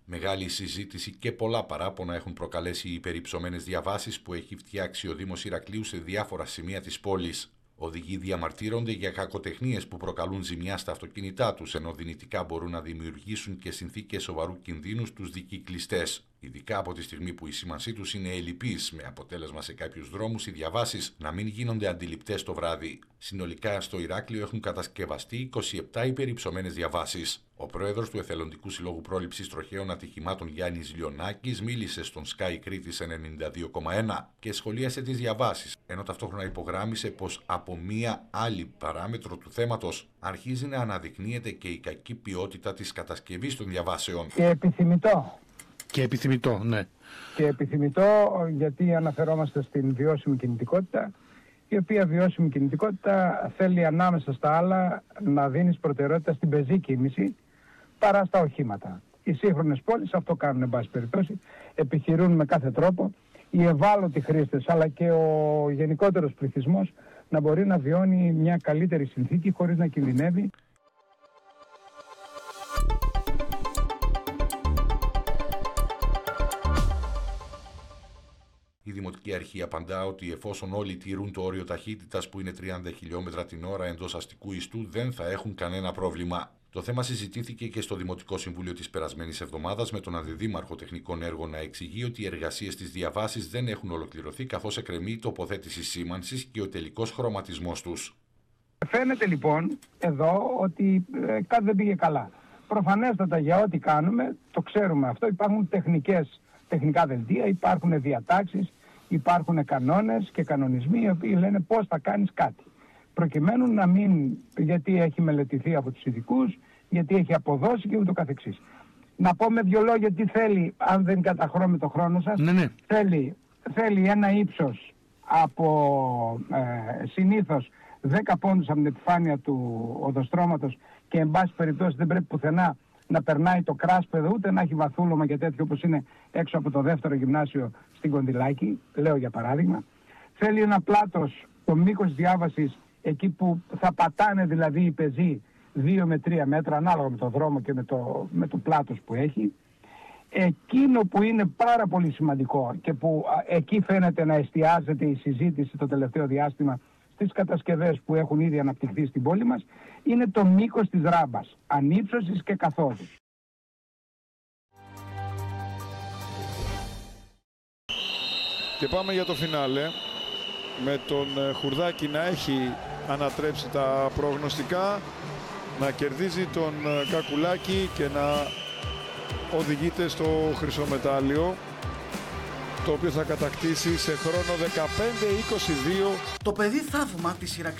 Μεγάλη συζήτηση και πολλά παράπονα έχουν προκαλέσει οι υπερυψωμένες διαβάσεις που έχει φτιάξει ο Δήμος Ηρακλείου σε διάφορα σημεία της πόλης. Οδηγοί διαμαρτύρονται για κακοτεχνίες που προκαλούν ζημιά στα αυτοκίνητά τους, ενώ δυνητικά μπορούν να δημιουργήσουν και συνθήκες σοβαρού κινδύνου στους δικυκλιστές. Ειδικά από τη στιγμή που η σήμανσή τους είναι ελλειπής, με αποτέλεσμα σε κάποιους δρόμους οι διαβάσεις να μην γίνονται αντιληπτές το βράδυ. Συνολικά στο Ηράκλειο έχουν κατασκευαστεί 27 υπερυψωμένες διαβάσεις. Ο πρόεδρος του Εθελοντικού Συλλόγου Πρόληψης Τροχαίων Ατυχημάτων Γιάννης Λιονάκης μίλησε στον Sky Κρήτης 92,1 και σχολίασε τις διαβάσεις, ενώ ταυτόχρονα υπογράμμισε πως από μία άλλη παράμετρο του θέματος αρχίζει να αναδεικνύεται και η κακή ποιότητα της κατασκευής των διαβάσεων. Και επιθυμητό, ναι. Και επιθυμητό γιατί αναφερόμαστε στην βιώσιμη κινητικότητα, η οποία βιώσιμη κινητικότητα θέλει ανάμεσα στα άλλα να δίνεις προτεραιότητα στην πεζή κίνηση παρά στα οχήματα. Οι σύγχρονες πόλεις αυτό κάνουν, εν πάση περιπτώσει, επιχειρούν με κάθε τρόπο οι ευάλωτοι χρήστες αλλά και ο γενικότερος πληθυσμός να μπορεί να βιώνει μια καλύτερη συνθήκη χωρίς να κινδυνεύει. Η Δημοτική Αρχή απαντά ότι εφόσον όλοι τηρούν το όριο ταχύτητας που είναι 30 χιλιόμετρα την ώρα εντός αστικού ιστού, δεν θα έχουν κανένα πρόβλημα. Το θέμα συζητήθηκε και στο Δημοτικό Συμβούλιο της περασμένης εβδομάδας, με τον Αντιδήμαρχο Τεχνικών Έργων να εξηγεί ότι οι εργασίες της διαβάσης δεν έχουν ολοκληρωθεί, καθώς εκκρεμεί η τοποθέτηση σήμανσης και ο τελικός χρωματισμός τους. Φαίνεται λοιπόν εδώ ότι κάτι δεν πήγε καλά. Προφανέστατα για ό,τι κάνουμε, το ξέρουμε αυτό, υπάρχουν τεχνικά δελτία, υπάρχουν διατάξεις, υπάρχουν κανόνες και κανονισμοί οι οποίοι λένε πώς θα κάνεις κάτι. Προκειμένου να μην, γιατί έχει μελετηθεί από τους ειδικούς, γιατί έχει αποδώσει και ούτω καθεξής. Να πω με δύο λόγια τι θέλει, αν δεν καταχρώμε το χρόνο σας. Ναι. Θέλει ένα ύψος από συνήθως 10 πόντους από την επιφάνεια του οδοστρώματος και εν πάση περιπτώσει δεν πρέπει πουθενά να περνάει το κράσπεδο, ούτε να έχει βαθούλωμα και τέτοιο όπως είναι έξω από το δεύτερο γυμνάσιο στην Κοντιλάκη, λέω για παράδειγμα. Θέλει ένα πλάτος, το μήκος διάβασης, εκεί που θα πατάνε δηλαδή οι πεζοί 2 με 3 μέτρα, ανάλογα με το δρόμο και με το πλάτος που έχει. Εκείνο που είναι πάρα πολύ σημαντικό και που εκεί φαίνεται να εστιάζεται η συζήτηση το τελευταίο διάστημα στις κατασκευές που έχουν ήδη αναπτυχθεί στην πόλη μας, είναι το μήκος της ράμπας, ανύψωσης και καθόδους. Και πάμε για το φινάλε, με τον Χουρδάκη να έχει ανατρέψει τα προγνωστικά, να κερδίζει τον Κακουλάκη και να οδηγείται στο χρυσό μετάλλιο, το οποίο θα κατακτήσει σε χρόνο 15-22. Το παιδί θαύμα της Ηρακλείου